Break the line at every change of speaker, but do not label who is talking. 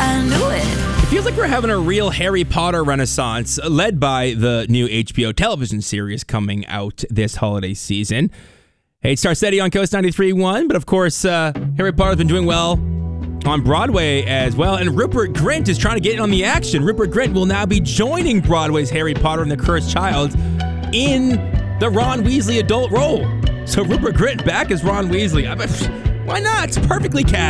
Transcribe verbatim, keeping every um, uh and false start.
I knew it.
It feels like we're having a real Harry Potter renaissance, led by the new H B O television series coming out this holiday season. Hey, it's Star Steady on Coast ninety-three point one, but of course, uh, Harry Potter's been doing well on Broadway as well, and Rupert Grint is trying to get in on the action. Rupert Grint will now be joining Broadway's Harry Potter and the Cursed Child in the Ron Weasley adult role. So Rupert Grint back as Ron Weasley. I mean, why not? It's perfectly cast.